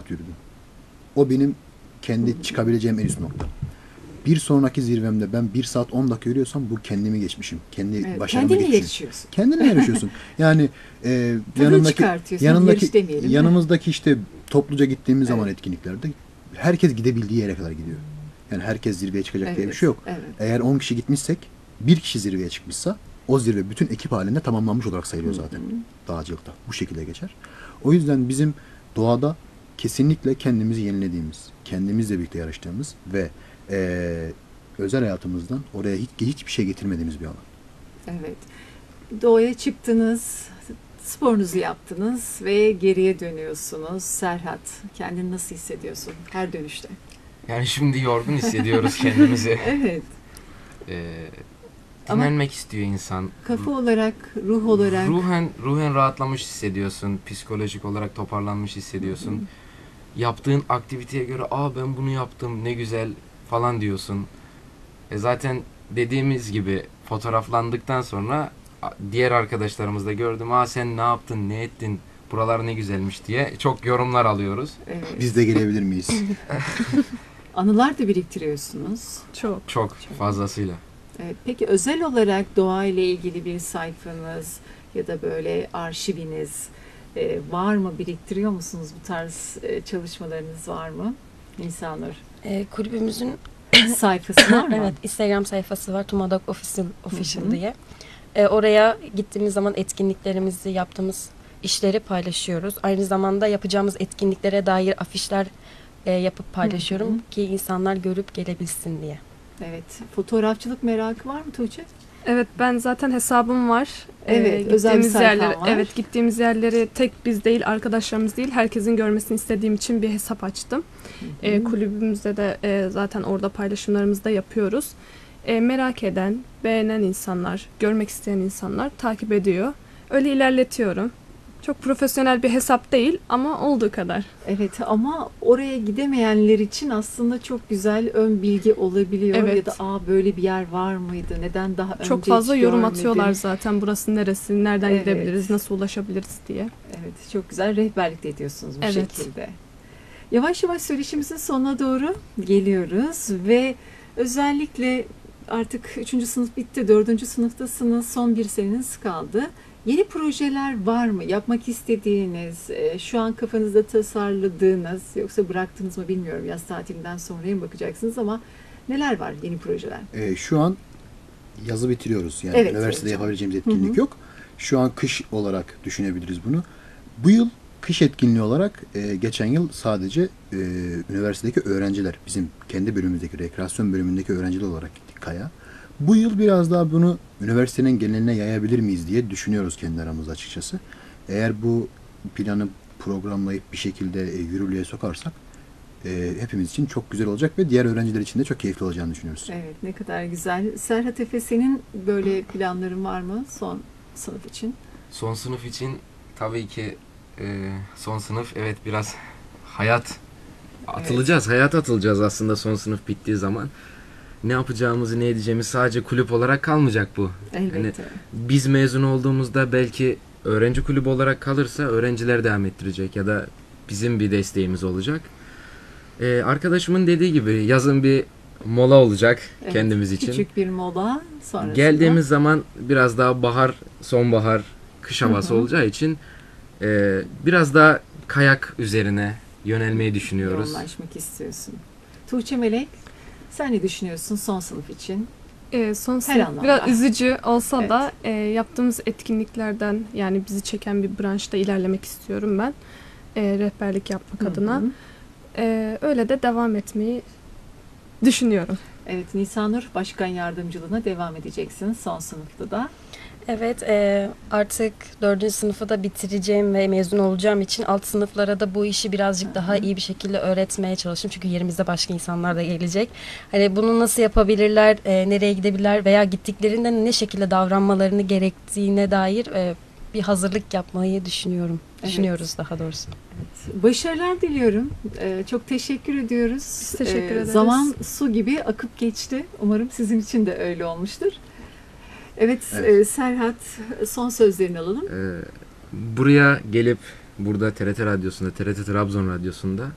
yürüdüm. O benim kendi çıkabileceğim en üst nokta. Bir sonraki zirvemde ben 1 saat 10 dakika yürüyorsam bu kendimi geçmişim. Kendi başarımı kendini geçmişim. yarışıyorsun. Kendine yarışıyorsun. Yani yanımızdaki işte topluca gittiğimiz zaman etkinliklerde herkes gidebildiği yere kadar gidiyor. Yani herkes zirveye çıkacak diye bir şey yok. Evet. Eğer 10 kişi gitmişsek bir kişi zirveye çıkmışsa o zirve bütün ekip halinde tamamlanmış olarak sayılıyor zaten. Dağcılıkta. Bu şekilde geçer. O yüzden bizim doğada kesinlikle kendimizi yenilediğimiz, kendimizle birlikte yarıştığımız ve özel hayatımızdan oraya hiçbir şey getirmediğimiz bir alan. Evet. Doğaya çıktınız, sporunuzu yaptınız ve geriye dönüyorsunuz. Serhat, kendini nasıl hissediyorsun her dönüşte? Yani şimdi yorgun hissediyoruz kendimizi. Evet. Dinlenmek istiyor insan. Kafa olarak, ruh olarak. Ruhen rahatlamış hissediyorsun. Psikolojik olarak toparlanmış hissediyorsun. Yaptığın aktiviteye göre ben bunu yaptım ne güzel falan diyorsun. Zaten dediğimiz gibi fotoğraflandıktan sonra diğer arkadaşlarımız da gördüm. Sen ne yaptın, ne ettin, buralar ne güzelmiş diye çok yorumlar alıyoruz. Evet. Biz de gelebilir miyiz? Anılar da biriktiriyorsunuz. Çok fazlasıyla. Evet. Peki özel olarak doğayla ilgili bir sayfanız ya da böyle arşiviniz var mı? Biriktiriyor musunuz? Bu tarz çalışmalarınız var mı? Nisanur. Kulübümüzün sayfası var mı? Evet, Instagram sayfası var. Tumadak Official diye. Oraya gittiğimiz zaman etkinliklerimizi, yaptığımız işleri paylaşıyoruz. Aynı zamanda yapacağımız etkinliklere dair afişler yapıp paylaşıyorum ki insanlar görüp gelebilsin diye. Evet. Fotoğrafçılık merakı var mı Tuğçe? Evet, ben zaten hesabım var. Evet, özel bir sayfan var. Evet, gittiğimiz yerleri tek biz değil, arkadaşlarımız değil, herkesin görmesini istediğim için bir hesap açtım. Kulübümüzde de zaten orada paylaşımlarımızı da yapıyoruz. Merak eden, beğenen insanlar, görmek isteyen insanlar takip ediyor. Öyle ilerletiyorum. Çok profesyonel bir hesap değil ama olduğu kadar. Evet, ama oraya gidemeyenler için aslında çok güzel ön bilgi olabiliyor. Evet. Ya da böyle bir yer var mıydı? Neden daha önce çok fazla hiç yorum görmedim? atıyorlar zaten. Burası neresi? Nereden Evet. gidebiliriz? Nasıl ulaşabiliriz diye. Evet, çok güzel rehberlik de ediyorsunuz bu Evet. şekilde. Yavaş yavaş söyleşimizin sonuna doğru geliyoruz ve özellikle artık 3. sınıf bitti, 4. sınıftasınız, son bir seneniz kaldı. Yeni projeler var mı? Yapmak istediğiniz, şu an kafanızda tasarladığınız, yoksa bıraktınız mı bilmiyorum. Yaz tatilinden sonraya mı bakacaksınız ama neler var yeni projeler? Şu an yazı bitiriyoruz. Yani Evet, üniversitede hocam. yapabileceğimiz etkinlik yok. Şu an kış olarak düşünebiliriz bunu. Bu yıl kış etkinliği olarak geçen yıl sadece üniversitedeki öğrenciler, bizim kendi bölümümüzdeki, rekreasyon bölümündeki öğrenciler olarak gittik Kaya. Bu yıl biraz daha bunu üniversitenin geneline yayabilir miyiz diye düşünüyoruz kendi aramızda açıkçası. Eğer bu planı programlayıp bir şekilde yürürlüğe sokarsak hepimiz için çok güzel olacak ve diğer öğrenciler için de çok keyifli olacağını düşünüyoruz. Evet, ne kadar güzel. Serhat Efe, senin böyle planların var mı son sınıf için? Son sınıf için tabii ki son sınıf biraz hayata atılacağız aslında son sınıf bittiği zaman. Ne yapacağımızı, ne edeceğimizi sadece kulüp olarak kalmayacak bu. Elbette. Yani biz mezun olduğumuzda belki öğrenci kulübü olarak kalırsa öğrenciler devam ettirecek ya da bizim bir desteğimiz olacak. Arkadaşımın dediği gibi yazın bir mola olacak kendimiz için. Küçük bir mola sonrasında. Geldiğimiz zaman biraz daha bahar, sonbahar, kış havası olacağı için biraz daha kayak üzerine yönelmeyi düşünüyoruz. Yoğunlaşmak istiyorsun. Tuğçe Melek, sen ne düşünüyorsun son sınıf için? Son Her sınıf anlamda. biraz üzücü olsa da yaptığımız etkinliklerden, yani bizi çeken bir branşta ilerlemek istiyorum ben. Rehberlik yapmak adına. Öyle de devam etmeyi düşünüyorum. Evet, Nisanur, başkan yardımcılığına devam edeceksin son sınıfta da. Evet, artık 4. sınıfı da bitireceğim ve mezun olacağım için alt sınıflara da bu işi birazcık daha iyi bir şekilde öğretmeye çalışıyorum. Çünkü yerimizde başka insanlar da gelecek. Hani bunu nasıl yapabilirler, nereye gidebilirler veya gittiklerinde ne şekilde davranmalarını gerektiğine dair bir hazırlık yapmayı düşünüyorum. Evet. Düşünüyoruz daha doğrusu. Başarılar diliyorum. Çok teşekkür ediyoruz. Biz teşekkür ederiz. Zaman su gibi akıp geçti. Umarım sizin için de öyle olmuştur. Evet, Serhat, son sözlerini alalım. Buraya gelip burada TRT Radyosu'nda, TRT Trabzon Radyosu'nda